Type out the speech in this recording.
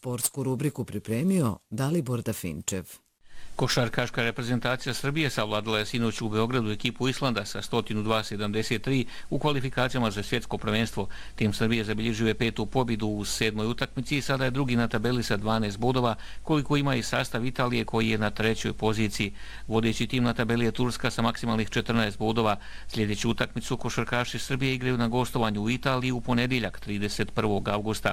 sportsku rubriku pripremio Dalibor Dafinčev. Košarkaška reprezentacija Srbije savladala je sinoć u Beogradu ekipu Islanda sa 102-73 u kvalifikacijama za svjetsko prvenstvo. Tim Srbije zabilježio je 5. pobjedu u 7. utakmici i sada je drugi na tabeli sa 12 bodova, koliko ima i sastav Italije koji je na 3. poziciji. Vodeći tim na tabeli je Turska sa maksimalnih 14 bodova. Sljedeću utakmicu košarkaši Srbije igraju na gostovanju u Italiji u ponedjeljak 31. augusta.